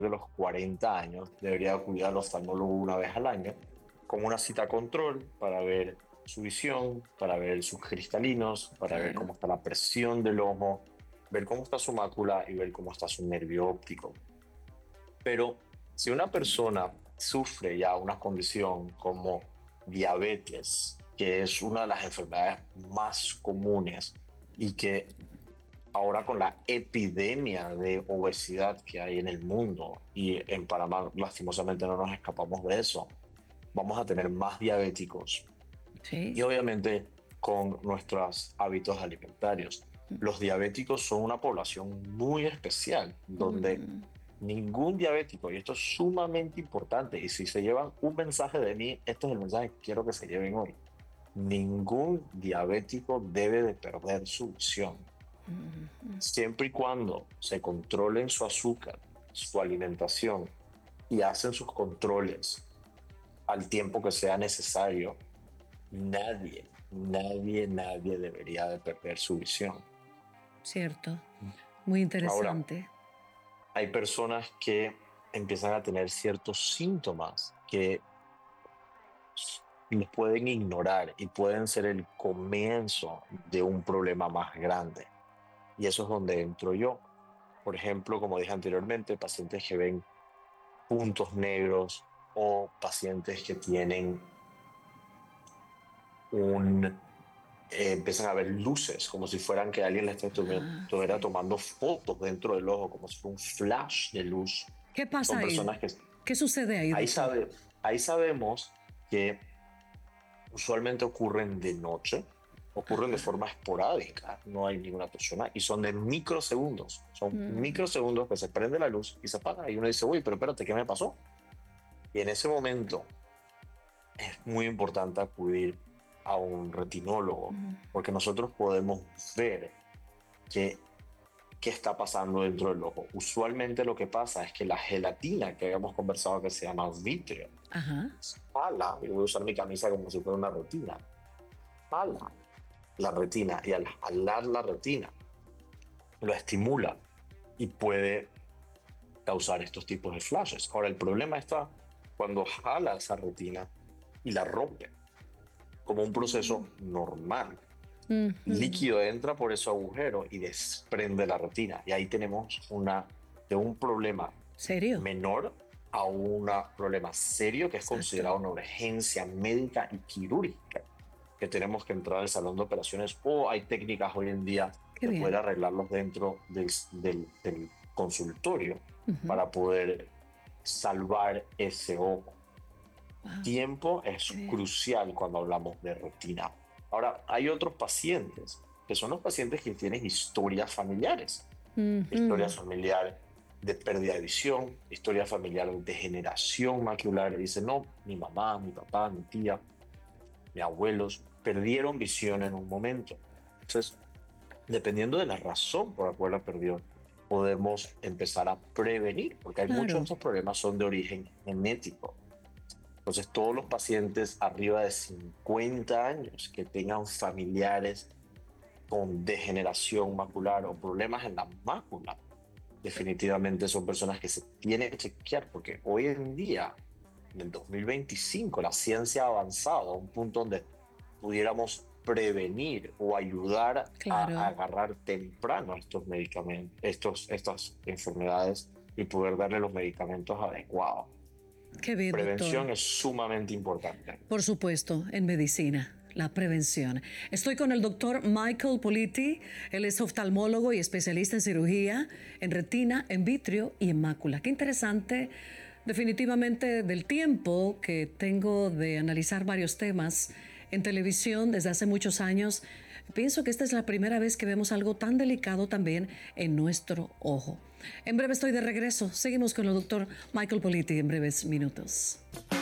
de los 40 años debería acudir al oftalmólogo una vez al año con una cita control para ver su visión, para ver sus cristalinos, para ver Claro. cómo está la presión del ojo, ver cómo está su mácula y ver cómo está su nervio óptico. Pero si una persona sufre ya una condición como diabetes, que es una de las enfermedades más comunes y que ahora con la epidemia de obesidad que hay en el mundo y en Panamá lastimosamente no nos escapamos de eso, vamos a tener más diabéticos y Sí. obviamente con nuestros hábitos alimentarios. Los diabéticos son una población muy especial donde Mm. ningún diabético, y esto es sumamente importante, y si se llevan un mensaje de mí, este es el mensaje que quiero que se lleven hoy. Ningún diabético debe de perder su visión. Siempre y cuando se controlen su azúcar, su alimentación y hacen sus controles al tiempo que sea necesario, nadie debería de perder su visión. Cierto. Muy Ahora, interesante. hay personas que empiezan a tener ciertos síntomas que los pueden ignorar y pueden ser el comienzo de un problema más grande. Y eso es donde entro yo. Por ejemplo, como dije anteriormente, pacientes que ven puntos negros o pacientes que tienen un... empiezan a ver luces, como si fueran que alguien le Ah, estuviera sí. tomando fotos dentro del ojo, como si fuera un flash de luz. ¿Qué pasa Son ahí? personas que ¿Qué sucede ahí, ahí, doctor? sabe, ahí sabemos que usualmente ocurren de noche, ocurren de forma esporádica, no hay ninguna persona y son de microsegundos. Son microsegundos que se prende la luz y se apaga y uno dice, uy, pero espérate, ¿qué me pasó? Y en ese momento es muy importante acudir a un retinólogo porque nosotros podemos ver qué, qué está pasando dentro del ojo. Usualmente lo que pasa es que la gelatina que habíamos conversado que se llama vitrio, Ajá. jala, y voy a usar mi camisa como si fuera una retina, jala la retina y al jalar la retina lo estimula y puede causar estos tipos de flashes. Ahora, el problema está cuando jala esa retina y la rompe como un proceso normal. Ujú. Líquido entra por ese agujero y desprende la retina. Y ahí tenemos de un problema ¿Serio? menor a un problema serio que es Exacto. considerado una urgencia médica y quirúrgica, que tenemos que entrar al salón de operaciones o hay técnicas hoy en día Qué de poder bien. arreglarlos dentro del consultorio Ujú. para poder salvar ese ojo. Wow. Tiempo Qué es bien. crucial cuando hablamos de retina. Ahora, hay otros pacientes que son los pacientes que tienen historias familiares, historia Ujú. familiar de pérdida de visión, historia familiar de degeneración macular. Dicen, no, mi mamá, mi papá, mi tía, mis abuelos perdieron visión en un momento. Entonces, dependiendo de la razón por la cual la perdió, podemos empezar a prevenir, porque hay muchos de Claro. estos problemas son de origen genético. Entonces, todos los pacientes arriba de 50 años que tengan familiares con degeneración macular o problemas en la mácula, definitivamente son personas que se tienen que chequear, porque hoy en día, en el 2025, la ciencia ha avanzado a un punto donde pudiéramos prevenir o ayudar a Claro. agarrar temprano estos medicamentos, estas enfermedades y poder darle los medicamentos adecuados. Qué bien, doctor. Prevención es sumamente importante. Por supuesto, en medicina. La prevención. Estoy con el doctor Michael Politi. Él es oftalmólogo y especialista en cirugía, en retina, en vitrio y en mácula. Qué interesante, definitivamente, del tiempo que tengo de analizar varios temas en televisión desde hace muchos años. Pienso que esta es la primera vez que vemos algo tan delicado también en nuestro ojo. En breve estoy de regreso. Seguimos con el doctor Michael Politi en breves minutos.